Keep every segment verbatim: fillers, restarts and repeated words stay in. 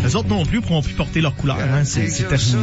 Eux autres non plus pourront plus porter leur couleur. Hein. C'est, c'est terminé.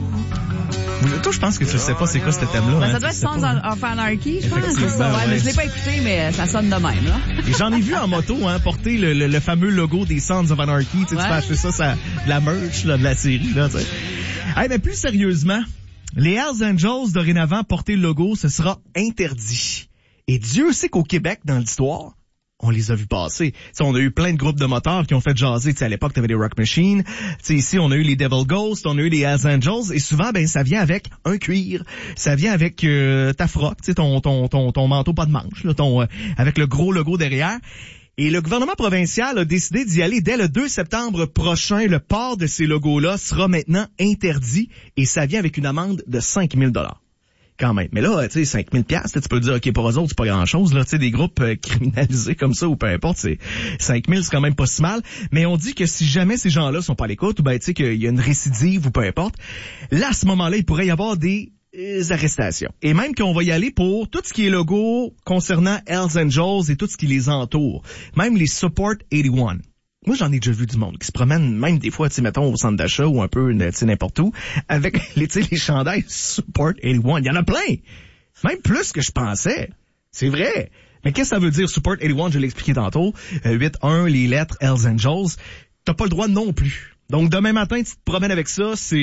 Toi, je pense que tu ne sais pas c'est quoi ce thème-là. Ben, hein, ça doit être Sons of Anarchy, je pense. Effectivement, C'est ça, ouais, ouais. mais je l'ai pas écouté, mais ça sonne de même, là. Et j'en ai vu en moto, hein, porter le, le, le fameux logo des Sons of Anarchy. Tu sais, Ouais. tu peux acheter ça, ça, de la merch, là, de la série, là, tu sais. Hey, mais plus sérieusement, les Hells Angels, dorénavant, porter le logo, ce sera interdit. Et Dieu sait qu'au Québec, dans l'histoire, on les a vus passer. T'sais, on a eu plein de groupes de moteurs qui ont fait jaser. T'sais, à l'époque, t'avais les Rock Machine. T'sais, ici, on a eu les Devil Ghost, on a eu les Hells Angels. Et souvent, ben, ça vient avec un cuir. Ça vient avec euh, ta froc, ton, ton, ton, ton manteau pas de manche, là, ton, euh, avec le gros logo derrière. Et le gouvernement provincial a décidé d'y aller dès le deux septembre prochain. Le port de ces logos-là sera maintenant interdit. Et ça vient avec une amende de cinq mille dollars. Quand même. Mais là, tu sais, cinq mille piastres, tu peux dire, OK, pour eux autres, c'est pas grand-chose, là, tu sais, des groupes euh, criminalisés comme ça, ou peu importe, c'est cinq mille, c'est quand même pas si mal. Mais on dit que si jamais ces gens-là sont pas à l'écoute, ou ben, tu sais, qu'il y a une récidive, ou peu importe, là, à ce moment-là, il pourrait y avoir des euh, arrestations. Et même qu'on va y aller pour tout ce qui est logo concernant Hells Angels et tout ce qui les entoure. Même les Support eighty-one. Moi, j'en ai déjà vu du monde qui se promène, même des fois, tu sais, mettons, au centre d'achat ou un peu, tu sais, n'importe où, avec les, tu sais, les chandails Support eighty-one. Il y en a plein! Même plus que je pensais. C'est vrai. Mais qu'est-ce que ça veut dire, Support eighty-one? Je l'ai expliqué tantôt. Euh, huit un, les lettres Hells Angels. T'as pas le droit non plus. Donc, demain matin, tu te promènes avec ça, c'est,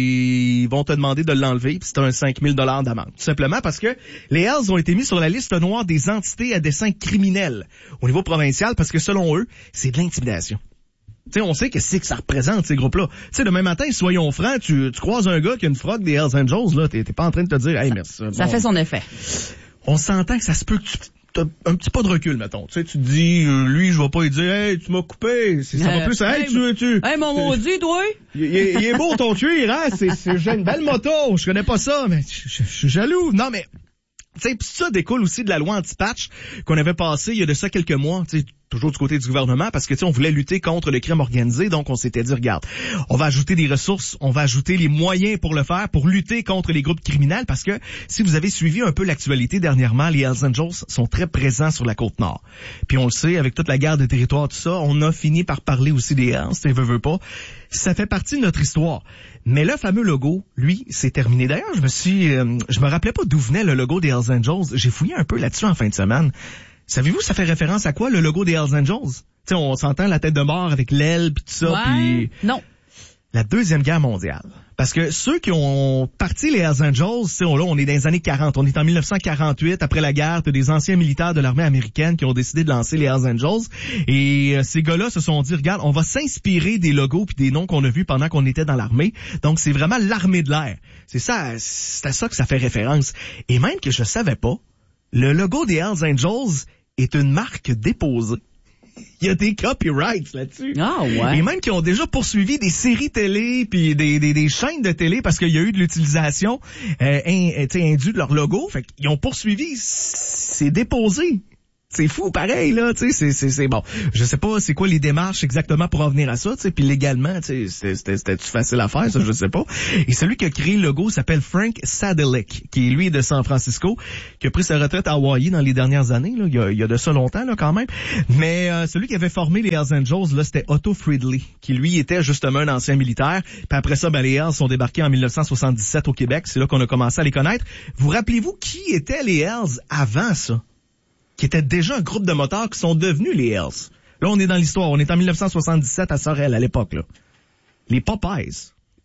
ils vont te demander de l'enlever, puis c'est un cinq mille dollars d'amende. Tout simplement parce que les Hells ont été mis sur la liste noire des entités à dessein criminel au niveau provincial, parce que selon eux, c'est de l'intimidation. Tu sais, on sait que c'est que ça représente, ces groupes-là. Tu sais, demain matin, soyons francs, tu, tu croises un gars qui a une froc des Hells Angels, là, t'es, t'es pas en train de te dire, hey, merci. Ça, bon. ça fait son effet. On s'entend que ça se peut que tu t'as un petit pas de recul, mettons. Tu sais, tu te dis, euh, lui, je vais pas lui dire, hey, tu m'as coupé. C'est, ça va Euh, plus, hey, hey, tu, tu. Hey, mon maudit, toi! Il, il, il est beau ton cuir, hein? C'est, c'est, j'ai une belle moto. Je connais pas ça, mais je, je, je suis jaloux. Non, mais, tu sais, pis ça découle aussi de la loi anti-patch qu'on avait passée il y a de ça quelques mois, tu sais, toujours du côté du gouvernement, parce que tu sais, on voulait lutter contre le crime organisé, donc on s'était dit, regarde, on va ajouter des ressources, on va ajouter les moyens pour le faire, pour lutter contre les groupes criminels, parce que si vous avez suivi un peu l'actualité dernièrement, les Hells Angels sont très présents sur la Côte-Nord. Puis on le sait, avec toute la guerre de territoire, tout ça, on a fini par parler aussi des Hells, tu sais, veux, veux pas. Ça fait partie de notre histoire. Mais le fameux logo, lui, c'est terminé. D'ailleurs, je me suis, euh, je me rappelais pas d'où venait le logo des Hells Angels. J'ai fouillé un peu là-dessus en fin de semaine. Savez-vous, ça fait référence à quoi, le logo des Hells Angels? Tu sais, on s'entend la tête de mort avec l'aile pis tout ça, Ouais. puis Non. la Deuxième Guerre mondiale. Parce que ceux qui ont parti les Hells Angels, tu sais, on, là, on est dans les années quarante. On est en dix-neuf cent quarante-huit, après la guerre, t'as des anciens militaires de l'armée américaine qui ont décidé de lancer les Hells Angels. Et euh, ces gars-là se sont dit, regarde, on va s'inspirer des logos puis des noms qu'on a vus pendant qu'on était dans l'armée. Donc, c'est vraiment l'armée de l'air. C'est ça, c'est à ça que ça fait référence. Et même que je savais pas, le logo des Hells Angels est une marque déposée. Il y a des copyrights là-dessus. Ah ouais. Et même qui ont déjà poursuivi des séries télé puis des, des, des chaînes de télé parce qu'il y a eu de l'utilisation euh, in, indue de leur logo. Fait qu'ils ont poursuivi, c'est déposé. C'est fou, pareil, là, tu sais, c'est, c'est, c'est bon. Je sais pas c'est quoi les démarches exactement pour en venir à ça, tu sais, puis légalement, tu sais, c'était, c'était, c'était facile à faire, ça, je sais pas. Et celui qui a créé le logo s'appelle Frank Sadelic, qui est, lui, de San Francisco, qui a pris sa retraite à Hawaii dans les dernières années, là, il y a, il y a de ça longtemps, là, quand même. Mais euh, celui qui avait formé les Hells Angels, là, c'était Otto Friedley, qui, lui, était justement un ancien militaire. Puis après ça, ben, les Hells sont débarqués en dix-neuf cent soixante-dix-sept au Québec, c'est là qu'on a commencé à les connaître. Vous rappelez-vous qui étaient les Hells avant ça? Qui étaient déjà un groupe de motards qui sont devenus les Hells. Là, on est dans l'histoire. On est en dix-neuf cent soixante-dix-sept à Sorel, à l'époque, là. Les Popeyes.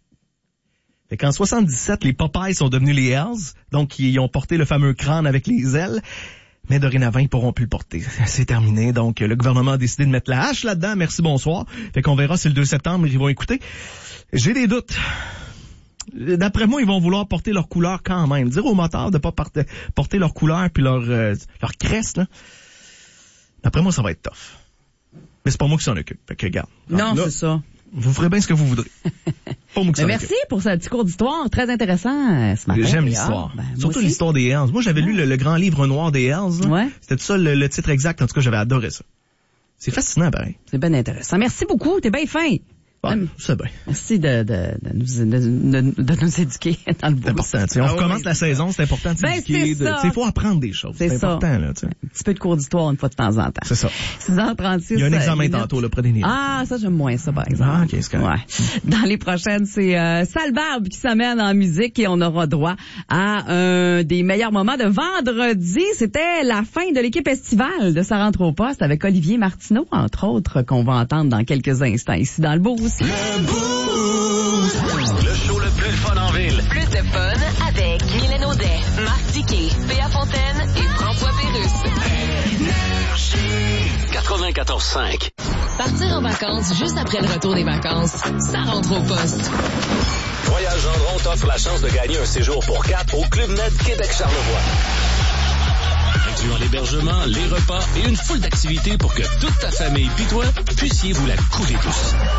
Fait qu'en soixante-dix-sept, les Popeyes sont devenus les Hells. Donc, ils ont porté le fameux crâne avec les ailes. Mais dorénavant, ils pourront plus le porter. C'est terminé. Donc, le gouvernement a décidé de mettre la hache là-dedans. Merci, bonsoir. Fait qu'on verra si le deux septembre, ils vont écouter. J'ai des doutes. D'après moi, ils vont vouloir porter leur couleur quand même. Dire aux motards de pas porter, porter leur couleur puis leur, euh, leur crest, là. D'après moi, ça va être tough. Mais c'est pas moi qui s'en occupe. Fait que, regarde. Non, là, c'est ça. Vous ferez bien ce que vous voudrez. Pas moi qui s'en Merci occupe. pour ce petit cours d'histoire. Très intéressant euh, ce matin. J'aime Ah, l'histoire. ben, moi Surtout aussi. l'histoire des Hells. Moi, j'avais lu le, le grand livre noir des Hells. Là. Ouais. C'était ça le, le titre exact. En tout cas, j'avais adoré ça. C'est fascinant, pareil. C'est bien intéressant. Merci beaucoup. T'es bien fin. Hum. C'est bien. Merci de, de, de, nous, de, de, de nous éduquer dans le C'est bout. important. On Ah recommence oui. la saison, c'est important de Ben, s'éduquer. c'est ça. Il faut apprendre des choses. C'est C'est ça. important. Là, t'sais. Un petit peu de cours d'histoire une fois de temps en temps. C'est ça. six heures trente-six. Il y a un examen minutes. tantôt, là, prenez des notes. Ah, ça, j'aime moins ça, par exemple. Ah, ok, c'est correct. Ouais. Dans les prochaines, c'est euh, Sale Barbe qui s'amène en musique et on aura droit à un des meilleurs moments de vendredi. C'était la fin de l'équipe estivale de Ça rentre au poste avec Olivier Martineau, entre autres, qu'on va entendre dans quelques instants ici dans le Boost. Le Boost. Le show le plus fun en ville. Plus de fun avec Mylène Audet, Marc Tiquet, Péa Fontaine et François Pérusse. quatre-vingt-quatorze cinq. Partir en vacances juste après le retour des vacances, ça rentre au poste. Voyage Gendron t'offre la chance de gagner un séjour pour quatre au Club Med Québec-Charlevoix. Incluant l'hébergement, les repas et une foule d'activités pour que toute ta famille puis toi puissiez vous la couler tous.